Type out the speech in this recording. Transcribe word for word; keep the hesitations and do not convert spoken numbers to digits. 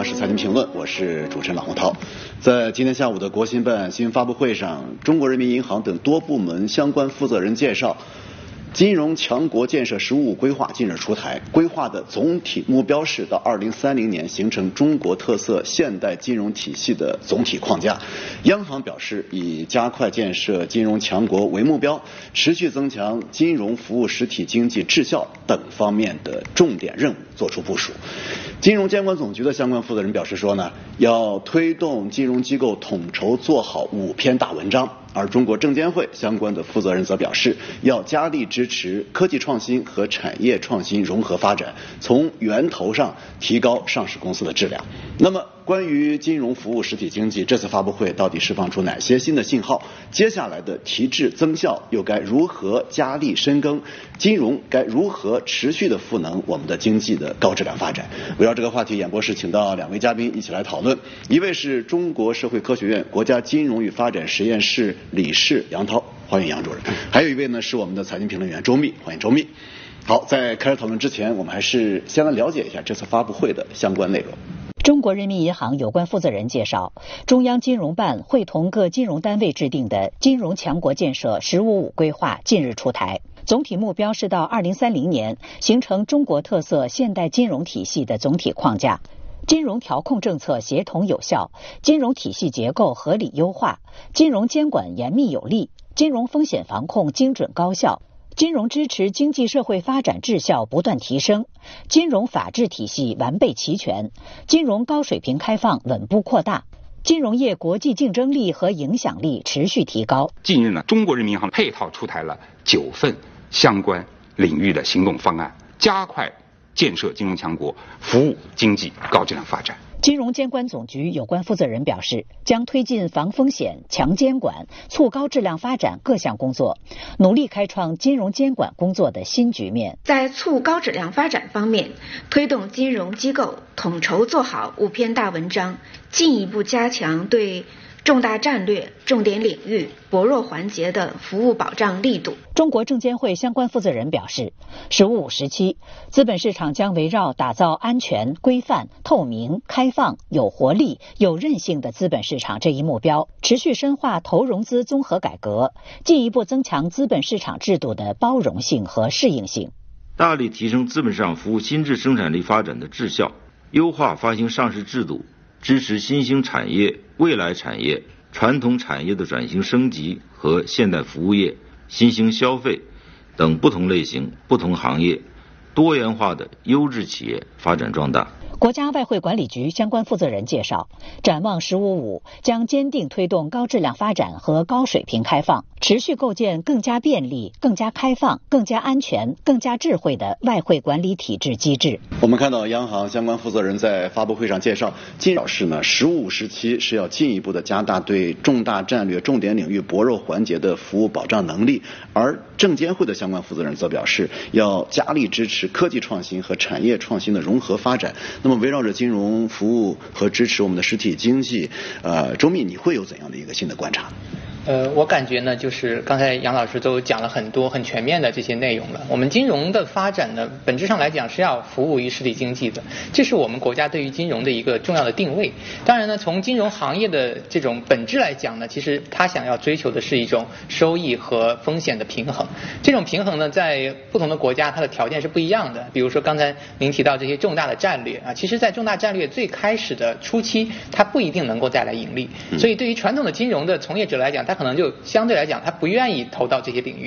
央视财经评论，我是主持人马洪涛。在今天下午的国新办新闻发布会上，中国人民银行等多部门相关负责人介绍，金融强国建设“十五五”规划近日出台，规划的总体目标是到二零三零年形成中国特色现代金融体系的总体框架。央行表示，以加快建设金融强国为目标，持续增强金融服务实体经济质效等方面的重点任务作出部署。金融监管总局的相关负责人表示说呢，要推动金融机构统筹做好五篇大文章。而中国证监会相关的负责人则表示，要加力支持科技创新和产业创新融合发展，从源头上提高上市公司的质量。那么，关于金融服务实体经济，这次发布会到底释放出哪些新的信号？接下来的提质增效又该如何加力深耕？金融该如何持续的赋能我们的经济的高质量发展？围绕这个话题，演播室请到两位嘉宾一起来讨论。一位是中国社会科学院国家金融与发展实验室理事杨涛，欢迎杨主任。还有一位呢是我们的财经评论员周密，欢迎周密。好，在开始讨论之前，我们还是先来了解一下这次发布会的相关内容。 中国人民银行有关负责人介绍，中央金融办会同各金融单位制定的金融强国建设“十五五”规划近日出台，总体目标是到二零三零年形成中国特色现代金融体系的总体框架。金融调控政策协同有效，金融体系结构合理优化，金融监管严密有力，金融风险防控精准高效，金融支持经济社会发展质效不断提升，金融法治体系完备齐全，金融高水平开放稳步扩大，金融业国际竞争力和影响力持续提高。 近日呢，中国人民银行配套出台了九份相关领域的行动方案，加快建设金融强国，服务经济高质量发展。 金融监管总局有关负责人表示，将推进防风险、强监管、促高质量发展各项工作，努力开创金融监管工作的新局面。 在促高质量发展方面，推动金融机构统筹做好五篇大文章，进一步加强对重大战略、重点领域、薄弱环节的服务保障力度。 中国证监会相关负责人表示，十五五时期，资本市场将围绕打造安全、规范、透明、开放、有活力、有韧性的资本市场这一目标，持续深化投融资综合改革，进一步增强资本市场制度的包容性和适应性， 大力提升资本市场服务新质生产力发展的质效，优化发行上市制度，支持新兴产业、未来产业、传统产业的转型升级和现代服务业、新兴消费等不同类型、不同行业多元化的优质企业发展壮大。 国家外汇管理局相关负责人介绍，展望“十五五”将坚定推动高质量发展和高水平开放，持续构建更加便利、更加开放、更加安全、更加智慧的外汇管理体制机制。 我们看到央行相关负责人在发布会上介绍，金表示呢，“十五五”时期是要进一步的加大对重大战略、重点领域薄弱环节的服务保障能力，而证监会的相关负责人则表示，要加力支持科技创新和产业创新的融合发展。那么围绕着金融服务和支持我们的实体经济，呃，周密，你会有怎样的一个新的观察？ 呃，我感觉呢，就是刚才杨老师都讲了很多很全面的这些内容了。我们金融的发展呢，本质上来讲是要服务于实体经济的，这是我们国家对于金融的一个重要的定位。当然呢，从金融行业的这种本质来讲呢，其实它想要追求的是一种收益和风险的平衡。这种平衡呢，在不同的国家它的条件是不一样的。比如说刚才您提到这些重大的战略啊，其实在重大战略最开始的初期，它不一定能够带来盈利。所以对于传统的金融的从业者来讲，他可能就相对来讲，他不愿意投到这些领域。